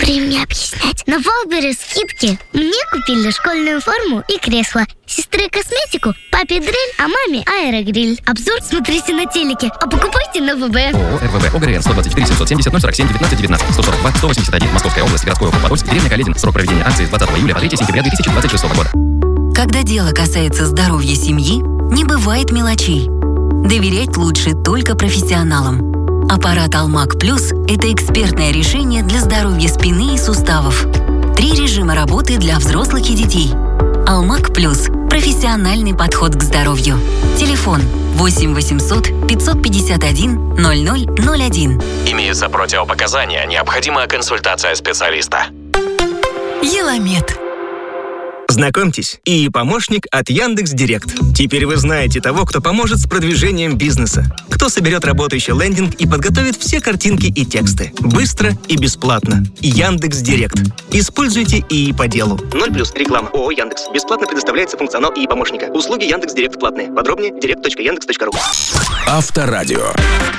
времени объяснять. На Валберес скидки. Мне купили школьную форму и кресло. Сестре косметику, папе дрель, а маме аэрогриль. Обзор смотрите на телеке, а покупайте на ВБ. ООО РВВ ОГРН 124 770 047 19 19 142 181 Московская область, городской округ Подольск, деревня Каледин. Срок проведения акции с 20 июля по 3 сентября 2026 года. Когда дело касается здоровья семьи, не бывает мелочей. Доверять лучше только профессионалам. Аппарат Алмаг Плюс – это экспертное решение для здоровья спины и суставов. 3 режима работы для взрослых и детей. Алмаг Плюс – профессиональный подход к здоровью. Телефон 8 800 551 0001. Имеются противопоказания, необходима консультация специалиста. Еламед. Знакомьтесь, ИИ помощник от Яндекс.Директ. Теперь вы знаете того, кто поможет с продвижением бизнеса, кто соберет работающий лендинг и подготовит все картинки и тексты. Быстро и бесплатно. Яндекс.Директ. Используйте ИИ по делу. 0+. Реклама. ООО Яндекс. Бесплатно предоставляется функционал ИИ помощника. Услуги Яндекс.Директ платные. Подробнее direct.yandex.ru. Авторадио.